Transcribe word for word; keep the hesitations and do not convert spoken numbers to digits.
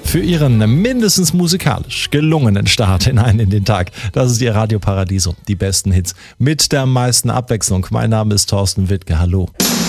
für Ihren mindestens musikalisch gelungenen Start hinein in den Tag. Das ist Ihr Radio Paradiso. Die besten Hits mit der meisten Abwechslung. Mein Name ist Thorsten Wittke. Hallo.